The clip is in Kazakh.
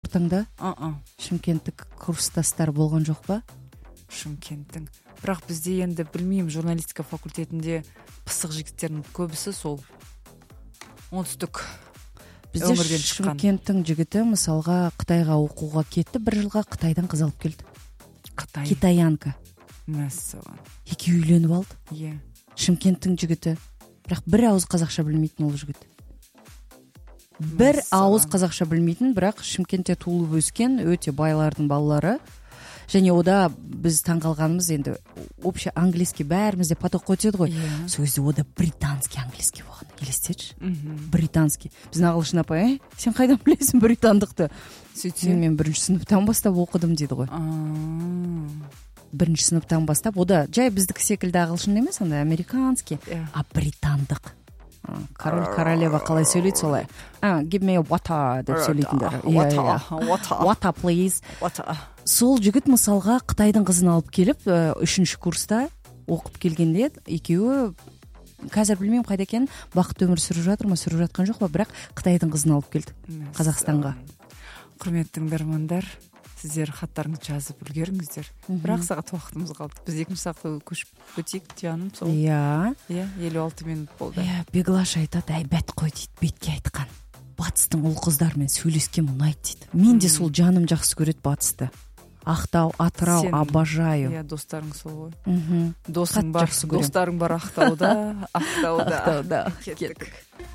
ортаңда шымкенттік курстастар болған жоқ па? Шымкенттің. Бірақ бізде енді білмеймін, журналистика факультетінде пысық жігіттердің көбісі сол оңтүстік Бізде Шымкенттің жігіті мысалға Қытайға оқуға кетті, бір жылға Қытайдан қыз алып келді. Китаянка. Мәссаған. Екеуі үйленіп алды. Иә. Шымкенттің жігіті. Бірақ бір ауыз қазақша білмейтін ол жігіт. Бір ауыз қазақша білмейтін, бірақ Шымкентте туылып өскен өте байлардың балалары. Және ода біз таңғалғанымыз енді общий английский бәрімізде поток өтеді ғой. Сол кезде ода британский английский болған. Елестетші. Британский. Біздің ағылшын апай, сен қайдан білесің британдықты? Сөйтсе, мен бірінші сыныптан бастап оқыдым дейді ғой. Бірінші сыныптан бастап, ода жай біздікі секілді ағылшын емес, андай американский, а британдық. Король королева қалай сөйлейді солай. Give me a water деп сөйлейтіндер. Water please. Сол жігіт мысалға Қытайдың қызын алып келіп, 3-ші курста оқып келгенде екеуі қазір білмеймін қайда екенін, бақытты өмір сүріп жатыр ма, сүріп жатқан жоқ па, бірақ Қытайдың қызын алып келді Қазақстанға. Құрметті тыңдармандар, сіздер хаттарыңызды жазып үлгеріңіздер. Бірақ сағат уақытымыз қалды. Біз 2-ші сағатқа көшіп өтейік, жаным. Иә. 56 минут болды. Беглаш айтады, бәт қой дейді, бетке айтқан. Батыстың ұл қыздармен сөйлескен ұнайды дейді. Мен де сол жаным жақсы көреді батысты. Ақтау, Атырау, обожаю. Достарың сол ғой. Достарың бар Ақтауда, Ақтауда. Кеттік.